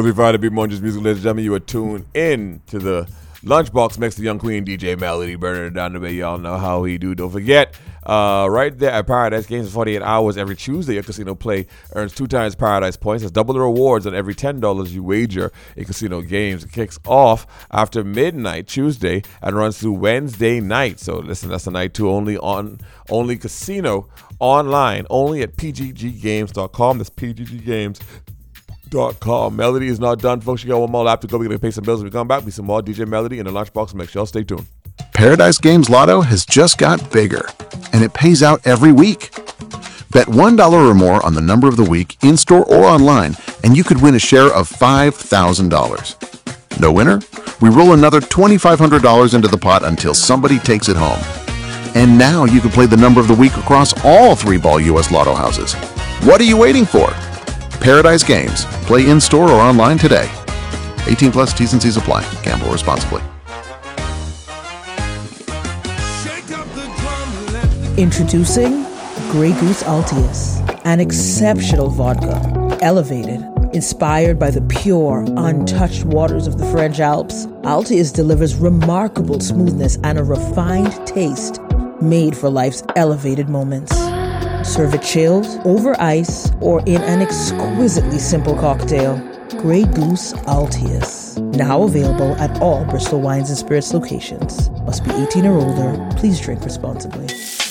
Thursday, Friday, Big Munchies Music. Ladies and gentlemen, you are tuned in to the Lunchbox mix of Young Queen, DJ Melody, burning it down the way. Y'all know how he do. Don't forget, right there at Paradise Games for 48 hours every Tuesday, your casino play earns 2 times Paradise points. That's double the rewards on every $10 you wager in casino games. It kicks off after midnight Tuesday and runs through Wednesday night. So listen, that's the night two, only casino online, only at pgggames.com. That's pgggames.com. Melody is not done, folks. You got one more lap to go. We're going to pay some bills. When we come back, be some more DJ Melody in the Lunchbox mix. Y'all stay tuned. Paradise Games Lotto has just got bigger, and it pays out every week. Bet $1 or more on the number of the week, in-store or online, and you could win a share of $5,000. No winner? We roll another $2,500 into the pot until somebody takes it home. And now you can play the number of the week across all 3-ball U.S. Lotto houses. What are you waiting for? Paradise Games. Play in-store or online today. 18 plus, T's and C's apply. Gamble responsibly. Introducing Grey Goose Altius, an exceptional vodka, elevated, inspired by the pure, untouched waters of the French Alps. Altius delivers remarkable smoothness and a refined taste made for life's elevated moments. Serve it chilled, over ice, or in an exquisitely simple cocktail. Grey Goose Altius. Now available at all Bristol Wines and Spirits locations. Must be 18 or older. Please drink responsibly.